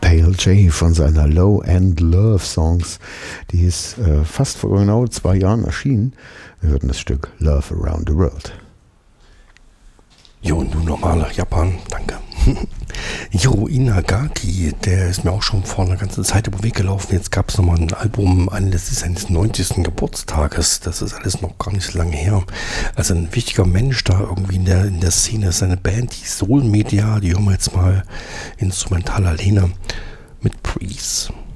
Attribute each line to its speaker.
Speaker 1: ALJ von seiner Low-End Love Songs. Die ist fast vor genau 2 Jahren erschienen. Wir hörten das Stück Love Around the World.
Speaker 2: Jo, du normaler Japan, danke. Jo, Inagaki, der ist mir auch schon vor einer ganzen Zeit über den Weg gelaufen. Jetzt gab es nochmal ein Album anlässlich seines 90. Geburtstages. Das ist alles noch gar nicht so lange her. Also ein wichtiger Mensch da irgendwie in der Szene. Seine Band, die Soul Media, die hören wir jetzt mal instrumental alleine mit Breeze.